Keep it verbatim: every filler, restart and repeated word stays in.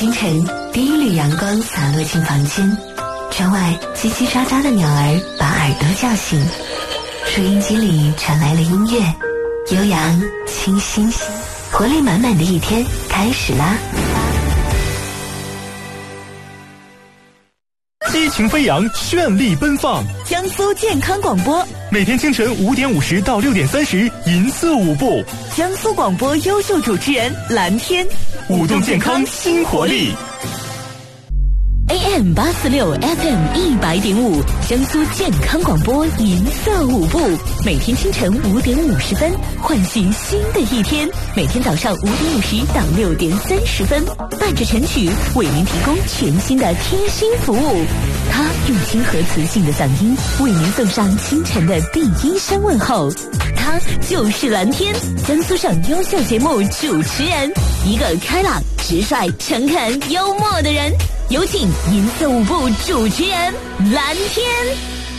清晨，第一缕阳光洒落进房间，窗外叽叽喳喳的鸟儿把耳朵叫醒，收音机里传来了音乐，悠扬清新，活力满满的一天开始啦！ 激情飞扬，绚丽奔放， 江苏健康广播， 每天清晨五点五十到六点三十，银色舞步。 江苏广播优秀主持人蓝天， 舞动健康新活力。 A M 八四六 F M 一百点五，江苏健康广播银色舞步，每天清晨五点五十分，唤醒新的一天。每天早上五点五十到六点三十分，伴着晨曲为您提供全新的贴心服务。他用亲和磁性的嗓音为您送上清晨的第一声问候。他就是蓝天，江苏省优秀节目主持人，一个开朗、直率、诚恳、幽默的人。有请银色舞步主持人蓝天。